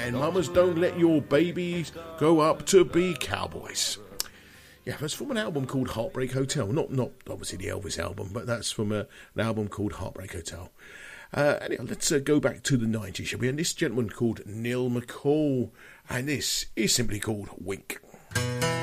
and mamas, don't let your babies grow up to be cowboys. Yeah, that's from an album called Heartbreak Hotel. Not obviously the Elvis album, but that's from an album called Heartbreak Hotel. Anyhow, let's go back to the 90s, shall we? And this gentleman called Neil McCall, and this is simply called Wink.